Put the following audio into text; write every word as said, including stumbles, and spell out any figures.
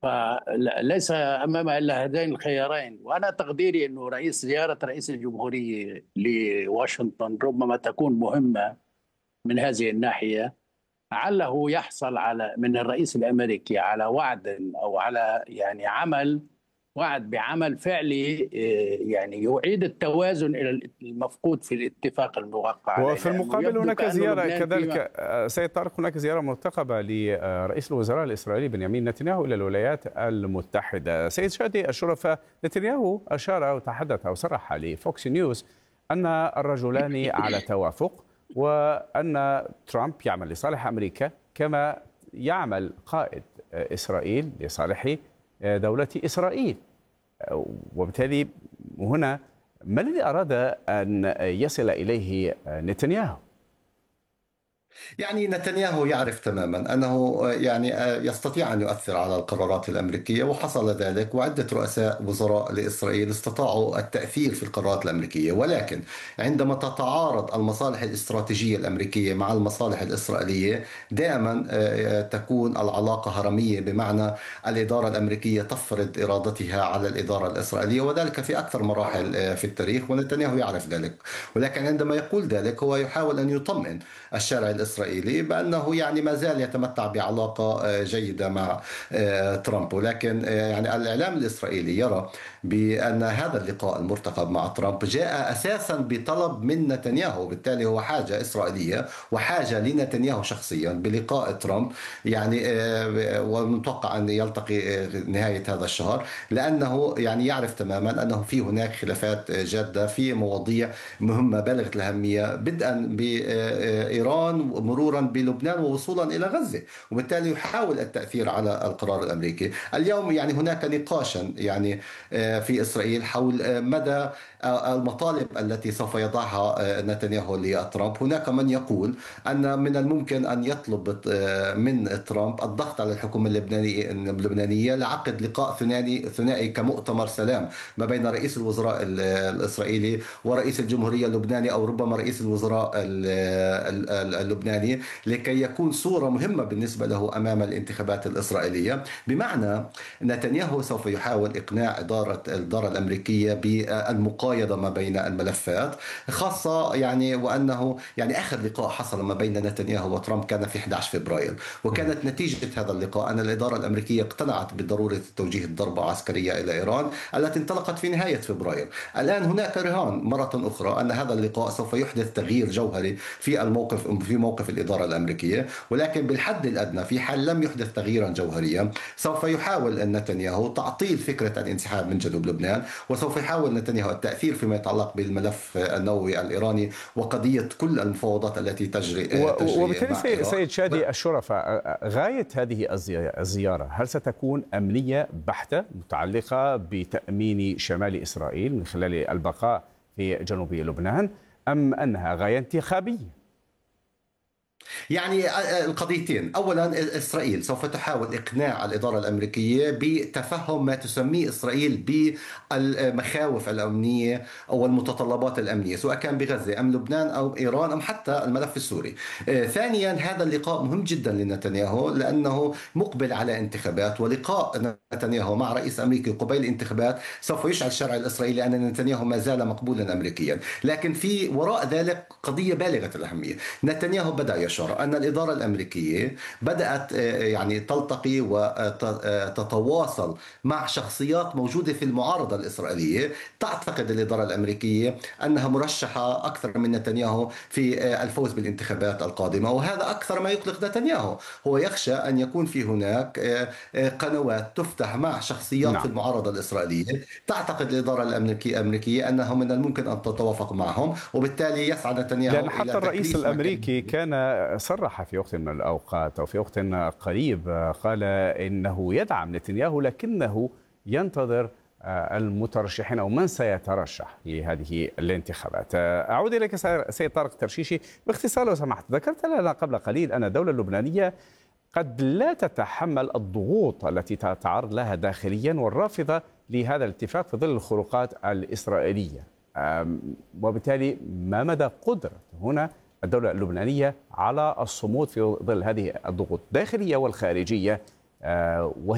فليس أمامها إلا هذين الخيارين. وأنا تقديري أنه رئيس زيارة رئيس الجمهورية لواشنطن ربما تكون مهمة من هذه الناحية، لعله يحصل على من الرئيس الأمريكي على وعد أو على يعني عمل وعد بعمل فعلي، آه، يعني يعيد التوازن إلى المفقود في الاتفاق الموقع عليه، وفي لأنه المقابل يبدو هناك كأنه زيارة لبنان فيما. كذلك آه، سيد طارق، هناك زيارة مرتقبة لرئيس الوزراء الإسرائيلي بنيامين نتنياهو إلى الولايات المتحدة. سيد شادي الشرفاء، نتنياهو أشار وتحدث أو صرح لفوكس نيوز أن الرجلان على توافق، وأن ترامب يعمل لصالح أمريكا كما يعمل قائد إسرائيل لصالح دولة إسرائيل. وبالتالي هنا ما الذي أراد أن يصل إليه نتنياهو؟ يعني نتنياهو يعرف تماما أنه يعني يستطيع أن يؤثر على القرارات الأمريكية، وحصل ذلك، وعدة رؤساء وزراء لإسرائيل استطاعوا التأثير في القرارات الأمريكية. ولكن عندما تتعارض المصالح الاستراتيجية الأمريكية مع المصالح الإسرائيلية دائما تكون العلاقة هرمية، بمعنى الإدارة الأمريكية تفرض إرادتها على الإدارة الإسرائيلية، وذلك في أكثر مراحل في التاريخ، ونتنياهو يعرف ذلك. ولكن عندما يقول ذلك هو يحاول أن يطمئن الشارع الإسرائيلي بأنه يعني ما زال يتمتع بعلاقة جيدة مع ترامب. ولكن يعني الإعلام الإسرائيلي يرى بأن هذا اللقاء المرتقب مع ترامب جاء أساسا بطلب من نتنياهو، وبالتالي هو حاجة إسرائيلية وحاجة لنتنياهو شخصيا بلقاء ترامب، يعني ونتوقع أن يلتقي نهاية هذا الشهر، لأنه يعني يعرف تماما أنه في هناك خلافات جادة في مواضيع مهمة بالغة الأهمية، بدءا بإيران مرورا بلبنان ووصولا إلى غزة. وبالتالي يحاول التأثير على القرار الأمريكي. اليوم يعني هناك نقاشا يعني في إسرائيل حول مدى المطالب التي سوف يضعها نتنياهو لترامب. هناك من يقول أن من الممكن أن يطلب من ترامب الضغط على الحكومة اللبنانية اللبنانية لعقد لقاء ثنائي ثنائي كمؤتمر سلام ما بين رئيس الوزراء الإسرائيلي ورئيس الجمهورية اللبناني، أو ربما رئيس الوزراء اللبناني، لكي يكون صورة مهمة بالنسبة له أمام الانتخابات الإسرائيلية. بمعنى نتنياهو سوف يحاول إقناع إدارة الإدارة الأمريكية بالمقايضة ما بين الملفات، خاصة يعني وأنه يعني آخر لقاء حصل ما بين نتنياهو وترامب كان في أحد عشر فبراير، وكانت نتيجة هذا اللقاء أن الإدارة الأمريكية اقتنعت بضرورة توجيه الضربة عسكرية إلى إيران التي انطلقت في نهاية فبراير. الآن هناك رهان مرة أخرى أن هذا اللقاء سوف يحدث تغيير جوهري في الموقف في موقف الإدارة الأمريكية. ولكن بالحد الأدنى في حال لم يحدث تغييرا جوهريا سوف يحاول نتنياهو تعطيل فكرة الانسحاب من جنوب لبنان، وسوف يحاول نتنياهو التأثير فيما يتعلق بالملف النووي الإيراني وقضية كل المفاوضات التي تجري, تجري وبالتالي سيد شادي الشرفاء، غاية هذه الزيارة هل ستكون أمنية بحتة متعلقة بتأمين شمال إسرائيل من خلال البقاء في جنوب لبنان، أم أنها غاية انتخابية؟ يعني القضيتين، أولا إسرائيل سوف تحاول إقناع الإدارة الأمريكية بتفهم ما تسميه إسرائيل بالمخاوف الأمنية أو المتطلبات الأمنية، سواء كان بغزة أم لبنان أو إيران أم حتى الملف السوري. ثانيا هذا اللقاء مهم جدا لنتنياهو لأنه مقبل على انتخابات، ولقاء نتنياهو مع رئيس أمريكي قبيل الانتخابات سوف يشعل الشارع الإسرائيلي أن نتنياهو ما زال مقبولا أمريكيا. لكن في وراء ذلك قضية بالغة الأهمية. نتنياهو بدأ يشعر أن الإدارة الأمريكية بدأت يعني تلتقي وتتواصل مع شخصيات موجودة في المعارضة الإسرائيلية. تعتقد الإدارة الأمريكية أنها مرشحة أكثر من نتنياهو في الفوز بالانتخابات القادمة، وهذا أكثر ما يقلق نتنياهو. هو يخشى أن يكون في هناك قنوات تفتح مع شخصيات نعم. في المعارضة الإسرائيلية. تعتقد الإدارة الأمريكية أنه من الممكن أن تتوافق معهم، وبالتالي يسعى نتنياهو لأن حتى إلى الرئيس تكليف الأمريكي كان صرح في وقت من الأوقات أو في وقت قريب، قال إنه يدعم نتنياهو لكنه ينتظر المترشحين أو من سيترشح لهذه الانتخابات. أعود إليك سيد طارق ترشيشي باختصار لو سمحت. ذكرت لنا قبل قليل أن الدولة اللبنانية قد لا تتحمل الضغوط التي تتعرض لها داخليا والرافضة لهذا الاتفاق في ظل الخروقات الإسرائيلية، وبالتالي ما مدى قدرة هنا الدولة اللبنانية على الصمود في ظل هذه الضغوط الداخلية والخارجية؟